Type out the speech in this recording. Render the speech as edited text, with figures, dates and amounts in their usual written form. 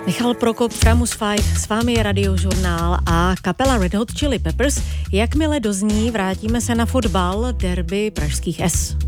Michal Prokop, Framus 5, s vámi je Radiožurnál a kapela Red Hot Chili Peppers. Jakmile dozní, vrátíme se na fotbal derby pražských S.